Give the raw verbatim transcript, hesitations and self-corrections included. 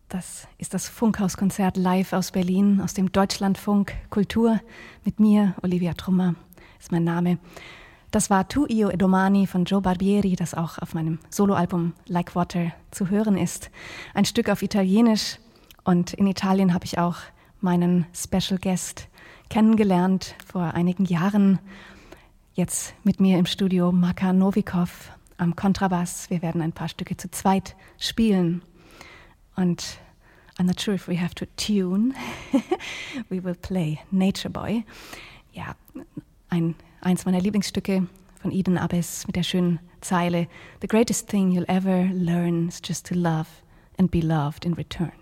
Das ist das Funkhauskonzert live aus Berlin, aus dem Deutschlandfunk Kultur. Mit mir, Olivia Trummer, ist mein Name. Das war Tu io e domani von Joe Barbieri, das auch auf meinem Soloalbum Like Water zu hören ist. Ein Stück auf Italienisch. Und in Italien habe ich auch meinen Special Guest kennengelernt vor einigen Jahren. Jetzt mit mir im Studio Maka Novikov am Kontrabass. Wir werden ein paar Stücke zu zweit spielen. Und I'm not sure if we have to tune. We will play Nature Boy. Ja, ein, eins meiner Lieblingsstücke von Eden Abbes mit der schönen Zeile: The greatest thing you'll ever learn is just to love and be loved in return.